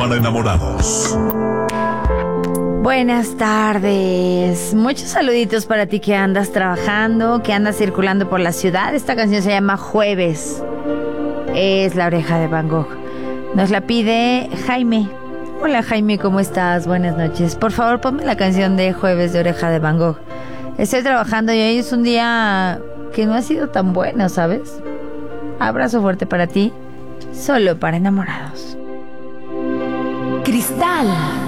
Para enamorados. Buenas tardes. Muchos saluditos para ti que andas trabajando, que andas circulando por la ciudad. Esta canción se llama Jueves. Es La Oreja de Van Gogh. Nos la pide Jaime. Hola Jaime, ¿cómo estás? Buenas noches. Por favor, ponme la canción de Jueves de Oreja de Van Gogh. Estoy trabajando y hoy es un día que no ha sido tan bueno, ¿sabes? Abrazo fuerte para ti. Solo para enamorados. Cristal